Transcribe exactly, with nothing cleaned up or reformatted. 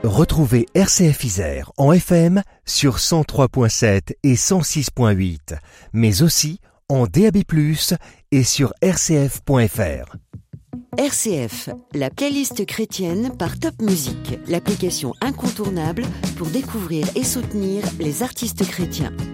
Retrouvez R C F Isère en F M sur cent trois virgule sept et cent six virgule huit, mais aussi en D A B plus, et sur r c f point f r. R C F, la playlist chrétienne par Top Music, l'application incontournable pour découvrir et soutenir les artistes chrétiens.